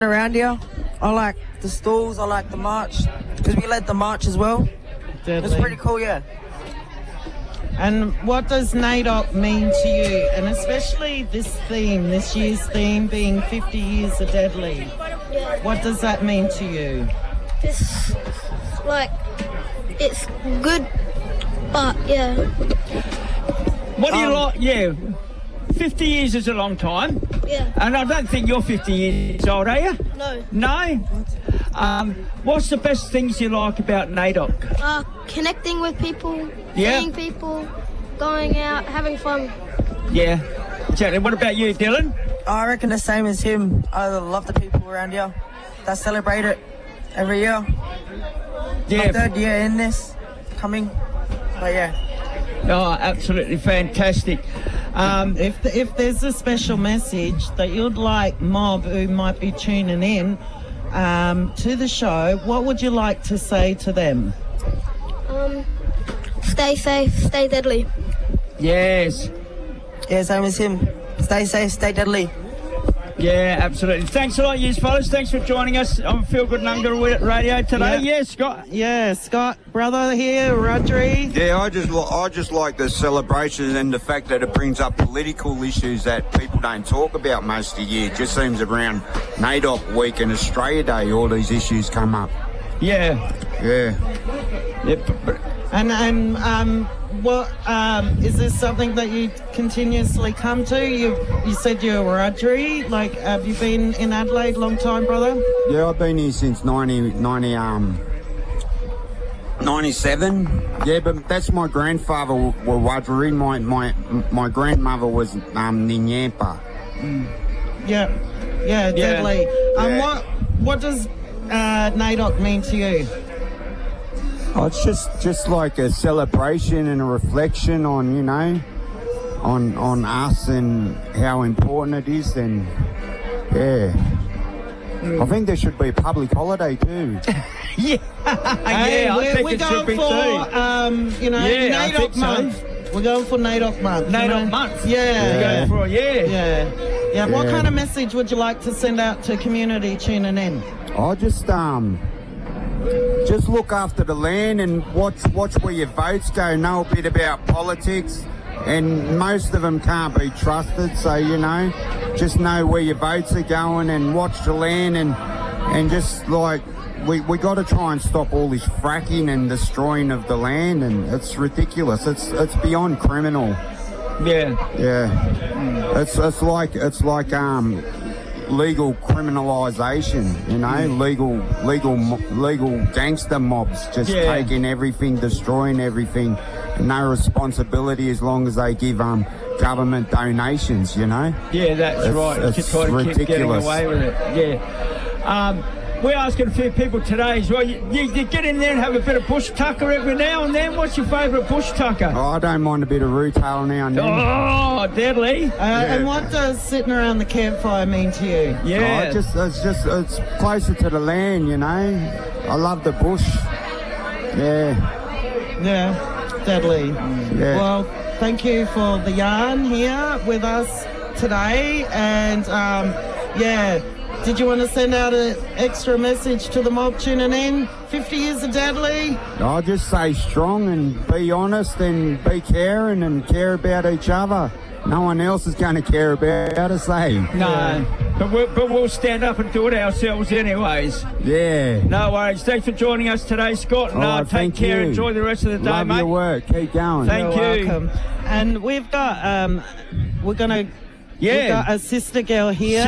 around here. I like the stalls, I like the march, because we led the march as well. Deadly. It's pretty cool, yeah. And what does NAIDOC mean to you? And especially this year's theme being 50 years of Deadly. What does that mean to you? It's good, but yeah. What do you like? Yeah, 50 years is a long time. Yeah. And I don't think you're 50 years old, are you? No. No? What's the best things you like about NAIDOC? Connecting with people, Yeah. seeing people, going out, having fun. Yeah, exactly. What about you, Dylan? I reckon the same as him. I love the people around here that celebrate it every year. Yeah. My third year in this, coming. But yeah. Oh, absolutely fantastic. If there's a special message that you'd like Mob who might be tuning in to the show, what would you like to say to them? Stay safe, stay deadly. Yes. Yeah, same as him. Stay safe, stay deadly. Yeah, absolutely. Thanks a lot, you fellas. Thanks for joining us on Feel Good Nunga Radio today. Yeah, Scott. Yeah, Scott, brother here, Rodri. Yeah, I just like the celebration and the fact that it brings up political issues that people don't talk about most of the year. It just seems around NAIDOC Week and Australia Day, all these issues come up. Yeah. Yeah. And what is this something that you continuously come to? You said you're Rodri. Like, have you been in Adelaide a long time, brother? Yeah, I've been here since 97. Yeah, but that's my grandfather were Wadri. My grandmother was Ninyampa. Yeah, deadly. Yeah. What does NAIDOC mean to you? Oh, it's just like a celebration and a reflection on, you know, on us and how important it is. And yeah, I think there should be a public holiday too. Yeah, Hey, I think we're it should going be for too. Yeah, I think NAIDOC so. month. We're going for NAIDOC month. NAIDOC month. Yeah. Go for it, Yeah. What Yeah. kind of message would you like to send out to community tuning in? I just look after the land and watch where your votes go. Know a bit about politics, and most of them can't be trusted. So you know, just know where your votes are going and watch the land and just like we got to try and stop all this fracking and destroying of the land, and it's ridiculous. It's beyond criminal. Yeah. It's like legal criminalisation, you know, legal gangster mobs just taking everything, destroying everything, and no responsibility as long as they give government donations, you know. Yeah, that's right. It's To try to keep getting ridiculous. away with it. Yeah. We're asking a few people today as well. You get in there and have a bit of bush tucker every now and then. What's your favourite bush tucker? Oh, I don't mind a bit of retail now and then. Oh, deadly. And what does sitting around the campfire mean to you? Yeah. It's closer to the land, you know. I love the bush. Yeah. Yeah, deadly. Yeah. Well, thank you for the yarn here with us today. And, did you want to send out an extra message to the mob tuning in? 50 years of Deadly? I'll just say strong and be honest and be caring and care about each other. No one else is going to care about us, eh? No, but we'll stand up and do it ourselves anyways. Yeah. No worries. Thanks for joining us today, Scott. All right, Take thank care. you. Enjoy the rest of the day, Love mate. your work. Keep going. Thank You're you. welcome. And we've got, we've got a sister girl here.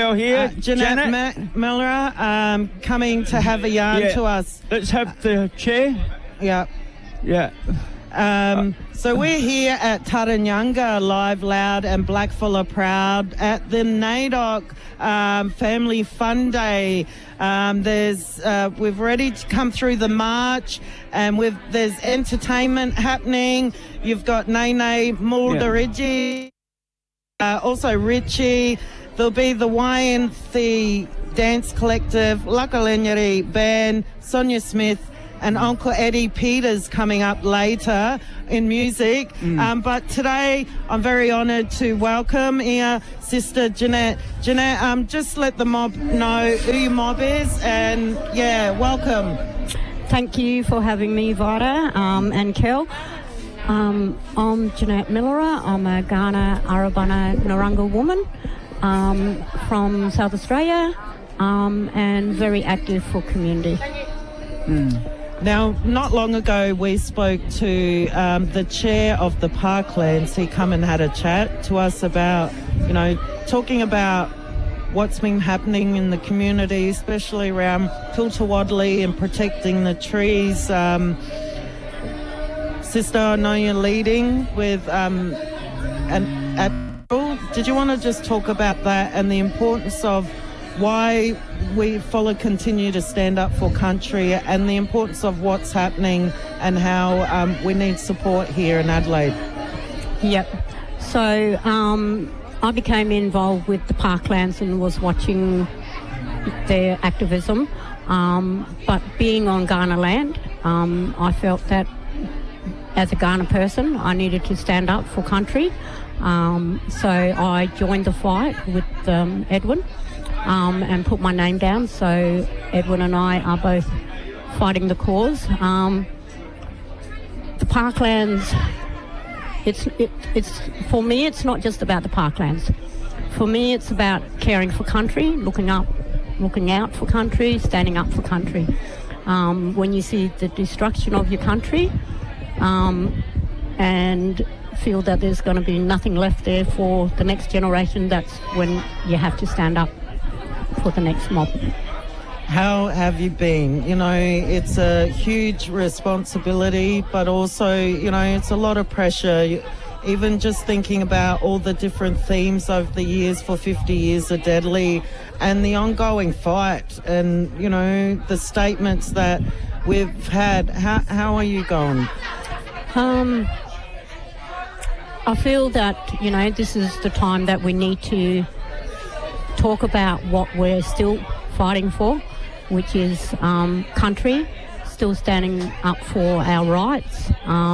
Janet Miller, coming to have a yarn to us. Let's have the chair. Yeah. Yeah. So we're here at Taranyanga, Live Loud and Blackful are Proud at the NAIDOC Family Fun Day. We've already come through the march, and there's entertainment happening. You've got Nene Mulderigi, also Richie. There'll be the YNC Dance Collective, Lakalenyari Band, Sonia Smith, and Uncle Eddie Peters coming up later in music. But today I'm very honoured to welcome here Sister Jeanette. Jeanette, just let the mob know who your mob is, and yeah, welcome. Thank you for having me, Vida and Kel. I'm Jeanette Millera. I'm a Kaurna Arabana Narungga woman from South Australia, and very active for community. Now, not long ago, we spoke to the chair of the Parklands. He come and had a chat to us about, talking about what's been happening in the community, especially around Piltawadli and protecting the trees. Sister, I know you're leading with did you want to just talk about that and the importance of why we continue to stand up for country, and the importance of what's happening and how we need support here in Adelaide? Yep. So I became involved with the Parklands and was watching their activism. But being on Kaurna land, I felt that as a Kaurna person, I needed to stand up for country. So I joined the fight with Edwin and put my name down. So Edwin and I are both fighting the cause. The Parklands, it's for me, it's not just about the Parklands. For me, it's about caring for country, looking out for country, standing up for country. When you see the destruction of your country, and feel that there's going to be nothing left there for the next generation, that's when you have to stand up for the next mob. How have you been? It's a huge responsibility, but also, it's a lot of pressure. Even just thinking about all the different themes over the years for 50 years are deadly, and the ongoing fight, and, the statements that we've had. How are you going? I feel that, this is the time that we need to talk about what we're still fighting for, which is country, still standing up for our rights,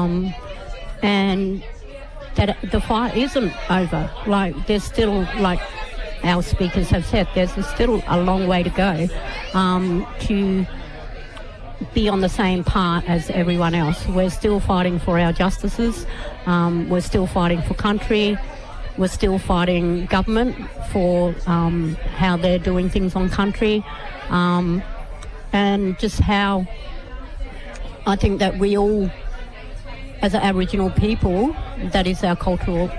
and that the fight isn't over. There's still, like our speakers have said, there's still a long way to go to be on the same part as everyone else. We're still fighting for our justices. We're still fighting for country. We're still fighting government for how they're doing things on country, and just how I think that we all, as Aboriginal people, that is our cultural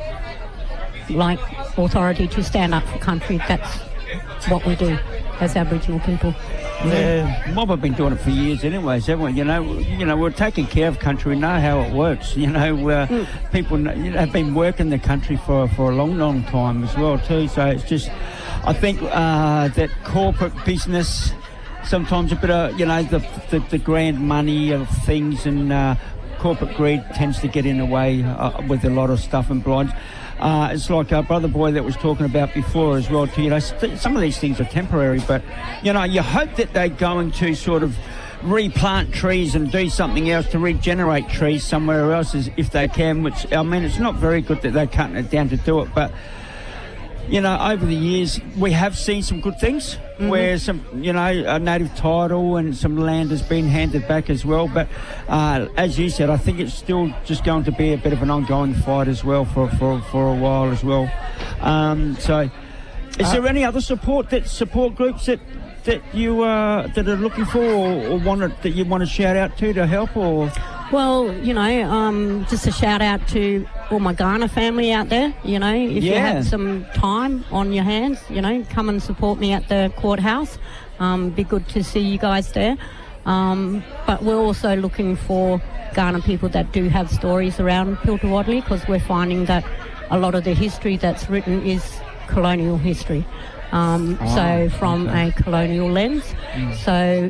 authority to stand up for country. That's what we do as Aboriginal people. Yeah, mob have been doing it for years anyways, haven't we? We're taking care of country, we know how it works. People have been working the country for a long time as well too. So it's just, I think that corporate business, sometimes a bit of, the grand money of things, and corporate greed tends to get in the way with a lot of stuff and blinds. It's like our brother boy that was talking about before as well too. Some of these things are temporary, but you hope that they're going to sort of replant trees and do something else to regenerate trees somewhere else if they can, which, it's not very good that they're cutting it down to do it, but over the years we have seen some good things, where some, a native title and some land has been handed back as well. But as you said, I think it's still just going to be a bit of an ongoing fight as well for a while as well. So is there any other support groups that you that are looking for or that you want to shout out to help, or? Well, just a shout out to all my Kaurna family out there. If you have some time on your hands, come and support me at the courthouse. Be good to see you guys there. But we're also looking for Kaurna people that do have stories around Piltawadli, because we're finding that a lot of the history that's written is colonial history. So from a colonial lens. So,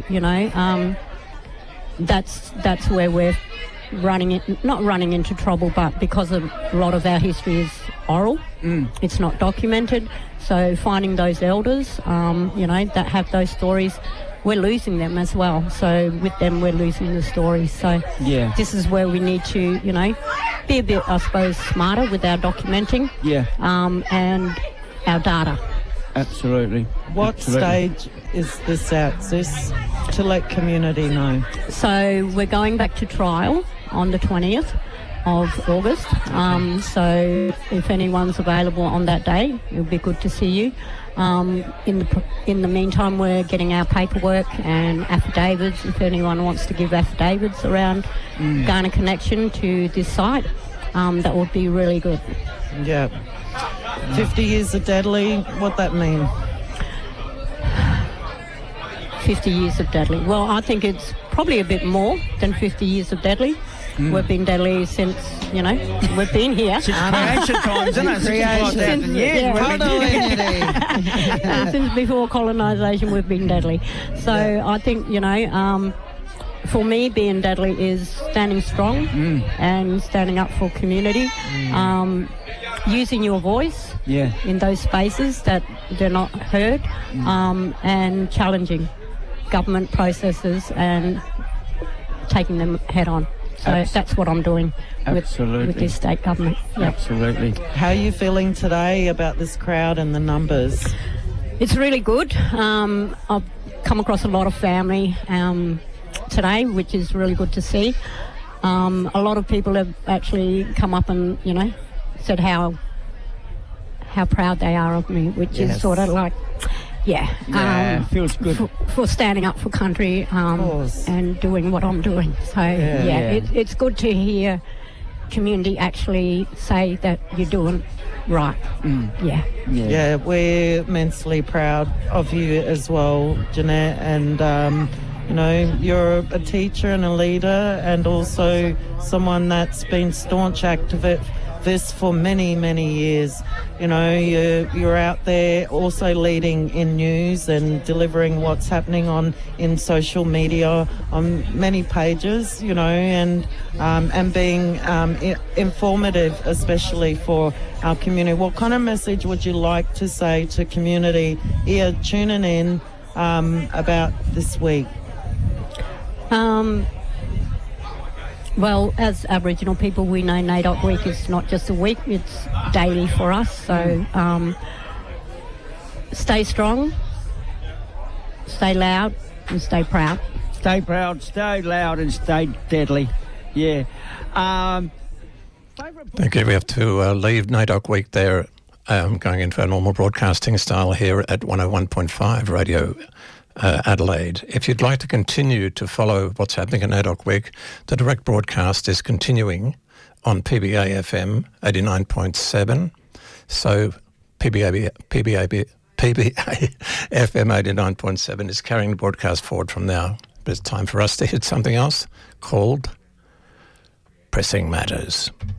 that's where we're not running into trouble, but because a lot of our history is oral, it's not documented. So finding those elders, that have those stories, we're losing them as well. So with them, we're losing the stories. So Yeah. this is where we need to, you know, be a bit, I suppose, smarter with our documenting Yeah. and our data. Absolutely. What Absolutely. stage is this at, Sis, to let community know? So we're going back to trial on the 20th of August. So if anyone's available on that day, it'll be good to see you. In the meantime, we're getting our paperwork and affidavits. If anyone wants to give affidavits around Kaurna Connection to this site, that would be really good. Yeah. 50 years of Deadly, what that mean? 50 years of Deadly. Well, I think it's probably a bit more than 50 years of Deadly. We've been Deadly since, you know, we've been here. Creation times, isn't it? 65,000 years. Yeah. we've been doing Since before colonisation, we've been Deadly. So I think, you know, for me, being Deadly is standing strong and standing up for community, using your voice Yeah. in those spaces that they're not heard, and challenging government processes and taking them head on. So that's what I'm doing with this state government. Yeah. Absolutely. How are you feeling today about this crowd and the numbers? It's really good. I've come across a lot of family today, which is really good to see. A lot of people have actually come up and, you know, said how proud they are of me, which is sort of like, feels good. for standing up for country and doing what I'm doing. So, it's good to hear community actually say that you're doing right. Yeah, we're immensely proud of you as well, Jeanette, and you know, you're a teacher and a leader and also someone that's been staunch activist for many, many years. You know, you're out there also leading in news and delivering what's happening in social media on many pages, you know, and being informative, especially for our community. What kind of message would you like to say to community here tuning in about this week? Well, as Aboriginal people, we know NAIDOC Week is not just a week, it's daily for us. So stay strong, stay loud and stay proud. Stay proud, stay loud and stay deadly. Yeah. Thank you. We have to leave NAIDOC Week there, going into our normal broadcasting style here at 101.5 Radio Adelaide. If you'd like to continue to follow what's happening in NAIDOC Week, the direct broadcast is continuing on PBA FM 89.7. So PBA FM 89.7 is carrying the broadcast forward from now. But it's time for us to hit something else called Pressing Matters.